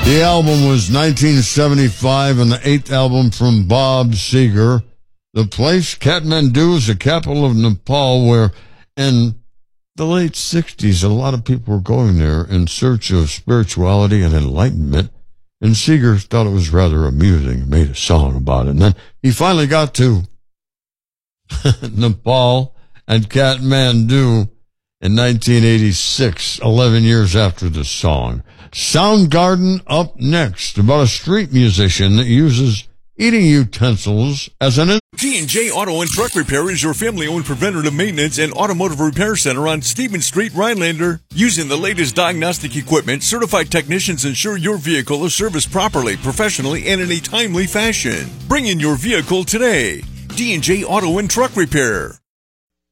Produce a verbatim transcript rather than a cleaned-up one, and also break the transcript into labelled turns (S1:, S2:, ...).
S1: The album was nineteen seventy-five and the eighth album from Bob Seger. The place, Kathmandu, is the capital of Nepal, where in the late sixties, a lot of people were going there in search of spirituality and enlightenment. And Seger thought it was rather amusing, made a song about it. And then he finally got to Nepal and Kathmandu in nineteen eighty-six, eleven years after the song. Soundgarden up next, about a street musician that uses eating utensils as an...
S2: G and J Auto and Truck Repair is your family-owned preventative maintenance and automotive repair center on Stevens Street, Rhinelander. Using the latest diagnostic equipment, certified technicians ensure your vehicle is serviced properly, professionally, and in a timely fashion. Bring in your vehicle today. G and J Auto and Truck Repair.